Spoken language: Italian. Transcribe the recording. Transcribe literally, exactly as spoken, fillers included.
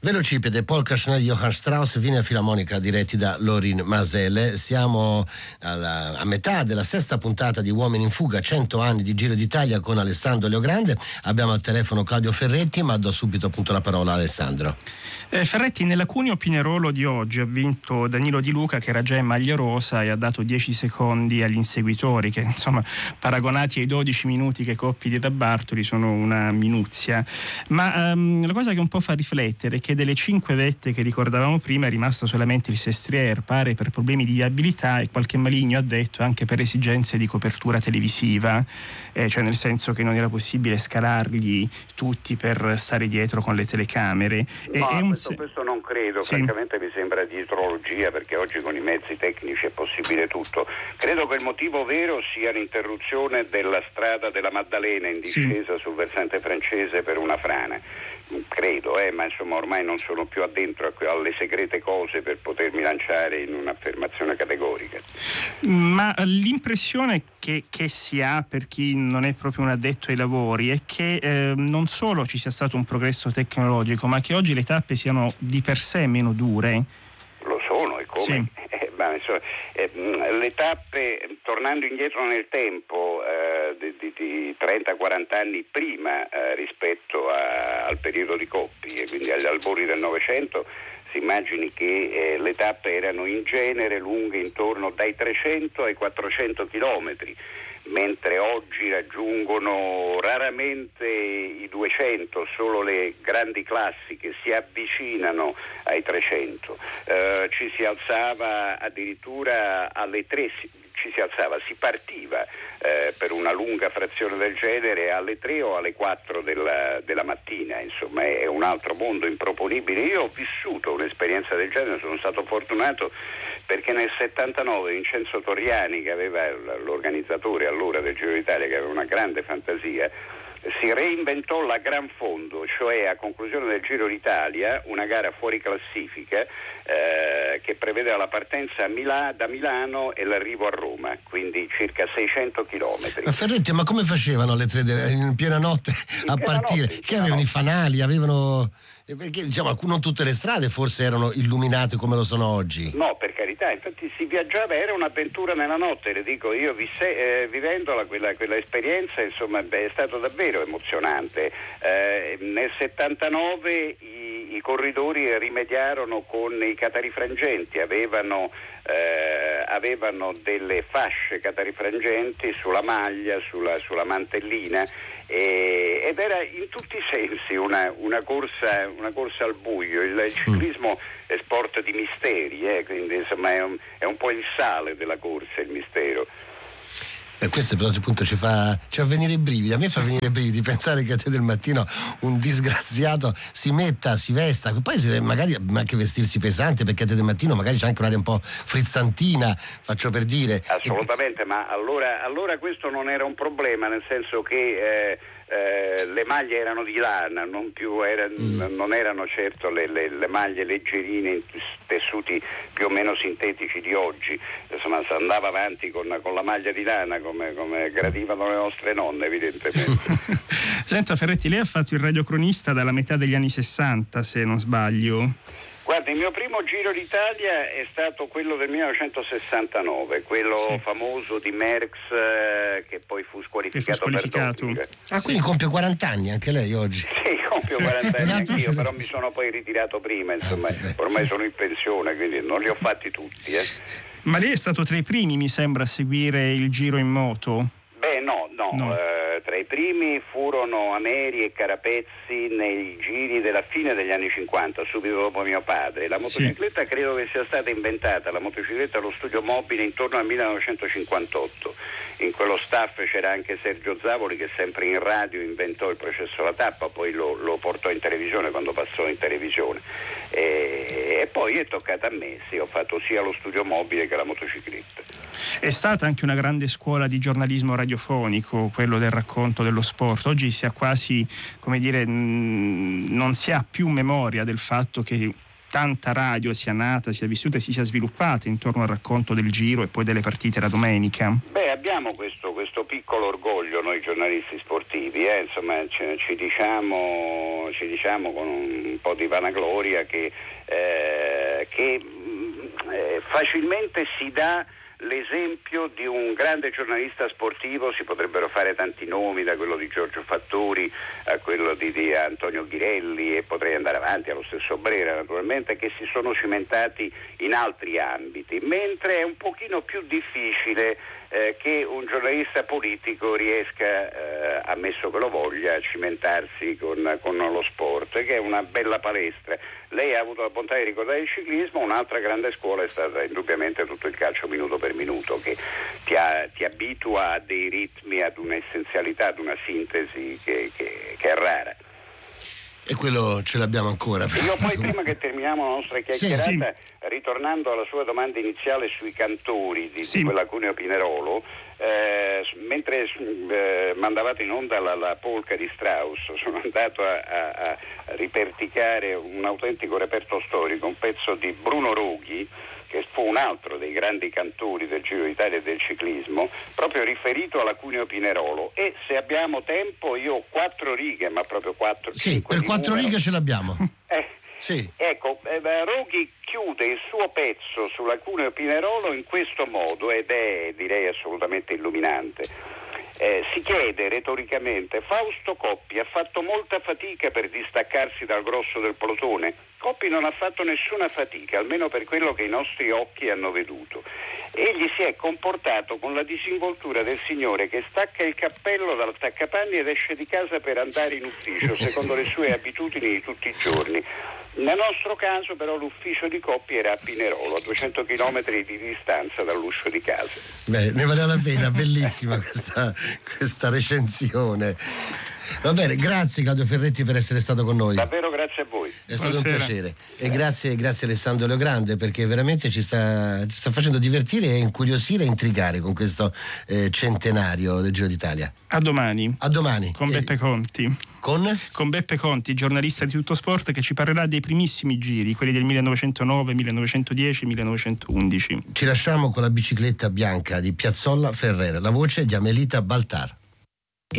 Velocipede, Polka, Chanel, Johann Strauss, Wiener Filarmonica diretti da Lorin Maazel. Siamo alla, a metà della sesta puntata di Uomini in Fuga, cento anni di Giro d'Italia con Alessandro Leogrande. Abbiamo al telefono Claudio Ferretti, ma do subito appunto la parola a Alessandro. Eh, Ferretti, nella Cuneo Pinerolo di oggi ha vinto Danilo Di Luca, che era già in maglia rosa, e ha dato dieci secondi agli inseguitori, che insomma paragonati ai dodici minuti che Coppi diede a Bartoli sono una minuzia. Ma um, la cosa che un po' fa riflettere è che delle cinque vette che ricordavamo prima è rimasto solamente il Sestriere, pare per problemi di viabilità e qualche maligno ha detto anche per esigenze di copertura televisiva, eh, cioè nel senso che non era possibile scalarli tutti per stare dietro con le telecamere. No, è un questo, questo non credo, sì. Francamente mi sembra dietrologia, perché oggi con i mezzi tecnici è possibile tutto. Credo che il motivo vero sia l'interruzione della strada della Maddalena in discesa sì. sul versante francese per una frana. Credo, eh, ma insomma ormai non sono più addentro alle segrete cose per potermi lanciare in un'affermazione categorica. Ma l'impressione che, che si ha per chi non è proprio un addetto ai lavori è che eh, non solo ci sia stato un progresso tecnologico, ma che oggi le tappe siano di per sé meno dure. Lo sono, e come? Sì. Eh, ma, insomma, eh, le tappe, tornando indietro nel tempo, eh, di, di, di trenta quaranta anni prima eh, rispetto a, al periodo di Coppi, e quindi agli albori del Novecento, si immagini che eh, le tappe erano in genere lunghe intorno dai trecento ai quattrocento chilometri, mentre oggi raggiungono raramente i duecento, solo le grandi classiche si avvicinano ai trecento. Eh, ci si alzava addirittura alle tre, ci si alzava, si partiva eh, per una lunga frazione del genere alle tre o alle quattro della, della mattina, insomma è un altro mondo improponibile. Io ho vissuto un'esperienza del genere, sono stato fortunato perché nel settantanove Vincenzo Torriani, che aveva l'organizzatore allora del Giro d'Italia, che aveva una grande fantasia, si reinventò la Gran Fondo, cioè a conclusione del Giro d'Italia una gara fuori classifica eh, che prevedeva la partenza a Milà, da Milano e l'arrivo a Roma, quindi circa seicento chilometri. Ma Ferretti, ma come facevano alle tre de- in piena notte in a piena partire? Notte, che avevano notte. I fanali, avevano... Perché diciamo non tutte le strade forse erano illuminate come lo sono oggi. No, per carità, infatti si viaggiava, era un'avventura nella notte, le dico io, visse, eh, vivendola quella, quella esperienza, insomma beh, è stato davvero emozionante. Eh, nel settantanove i, i corridori rimediarono con i catarifrangenti, avevano Eh, avevano delle fasce catarifrangenti sulla maglia, sulla, sulla mantellina, e, ed era in tutti i sensi una, una, corsa, una corsa al buio. Il ciclismo è sport di misteri, eh, quindi insomma è un, è un po' il sale della corsa, il mistero. E questo però appunto ci fa, ci fa venire i brividi. A me fa venire i brividi pensare che a te del mattino un disgraziato si metta, si vesta, poi magari anche vestirsi pesante, perché a te del mattino magari c'è anche un'aria un po' frizzantina, faccio per dire. Assolutamente, ma allora, allora questo non era un problema, nel senso che eh, eh, le maglie erano di lana, non più era, mm. non erano certo le, le, le maglie leggerine in tessuti più o meno sintetici di oggi. Insomma, si andava avanti con, con la maglia di lana come, come gradivano le nostre nonne, evidentemente. Senta Ferretti, lei ha fatto il radiocronista dalla metà degli anni sessanta, se non sbaglio. Guarda, il mio primo Giro d'Italia è stato quello del millenovecentosessantanove, quello sì. famoso di Merckx, eh, che poi fu squalificato, fu squalificato. per doping. Ah, quindi compie quaranta anni anche lei oggi? Sì, compio quaranta anni anch'io, però mi sono poi ritirato prima, insomma, ormai sono in pensione, quindi non li ho fatti tutti. Eh. Ma lei è stato tra i primi, mi sembra, a seguire il Giro in moto? Beh, no, no. no. Eh, tra i primi furono Ameri e Carapezzi nei giri della fine degli anni cinquanta, subito dopo mio padre. La motocicletta sì. credo che sia stata inventata, la motocicletta allo studio mobile, intorno al millenovecentocinquantotto. In quello staff c'era anche Sergio Zavoli, che sempre in radio inventò il processo alla tappa, poi lo, lo portò in televisione quando passò in televisione. E, e poi è toccata a me, sì, ho fatto sia lo studio mobile che la motocicletta. È stata anche una grande scuola di giornalismo radiofonico, quello del racconto dello sport. Oggi si ha quasi, come dire, non si ha più memoria del fatto che tanta radio sia nata, sia vissuta e si sia sviluppata intorno al racconto del Giro e poi delle partite la domenica. Beh, abbiamo questo, questo piccolo orgoglio noi giornalisti sportivi, eh? Insomma ci, ci, diciamo, ci diciamo con un po' di vanagloria che, eh, che eh, facilmente si dà l'esempio di un grande giornalista sportivo. Si potrebbero fare tanti nomi, da quello di Giorgio Fattori a quello di, di Antonio Ghirelli, e potrei andare avanti, allo stesso Brera naturalmente, che si sono cimentati in altri ambiti, mentre è un pochino più difficile eh, che un giornalista politico riesca, eh, ammesso che lo voglia, a cimentarsi con, con lo sport, che è una bella palestra. Lei ha avuto la bontà di ricordare il ciclismo, un'altra grande scuola è stata indubbiamente tutto il calcio minuto per minuto, che ti, ha, ti abitua a dei ritmi, ad un'essenzialità, ad una sintesi che, che, che è rara. E quello ce l'abbiamo ancora. Io poi, prima che terminiamo la nostra chiacchierata, sì, sì. ritornando alla sua domanda iniziale sui cantori di, sì. di quella Cuneo Pinerolo, eh, mentre eh, mandavate in onda la, la polca di Strauss, sono andato a, a, a riperticare un autentico reperto storico, un pezzo di Bruno Roghi, che fu un altro dei grandi cantori del Giro d'Italia e del ciclismo, proprio riferito alla Cuneo Pinerolo. E se abbiamo tempo, io ho quattro righe, ma proprio quattro. Sì, per quattro numero. righe ce l'abbiamo. Eh, sì. Ecco, eh, Roghi chiude il suo pezzo sulla Cuneo Pinerolo in questo modo, ed è, direi, assolutamente illuminante. Eh, si chiede retoricamente: Fausto Coppi ha fatto molta fatica per distaccarsi dal grosso del pelotone? Coppi non ha fatto nessuna fatica, almeno per quello che i nostri occhi hanno veduto. Egli si è comportato con la disinvoltura del signore che stacca il cappello dal taccapanni ed esce di casa per andare in ufficio, secondo le sue abitudini di tutti i giorni. Nel nostro caso però l'ufficio di Coppi era a Pinerolo, a duecento chilometri di distanza dall'uscio di casa. Beh, ne vale la pena, bellissima questa, questa recensione. Va bene, grazie Claudio Ferretti per essere stato con noi. Davvero grazie a voi. È stato Buonasera. un piacere. E grazie, grazie Alessandro Leogrande, perché veramente ci sta, ci sta facendo divertire e incuriosire e intrigare con questo eh, centenario del Giro d'Italia. A domani. A domani. Con Beppe Conti. Con? Con Beppe Conti, giornalista di Tutto Sport, che ci parlerà dei primissimi giri, quelli del millenovecentonove, millenovecentodieci, millenovecentoundici. Ci lasciamo con la bicicletta bianca di Piazzolla Ferrer, la voce di Amelita Baltar.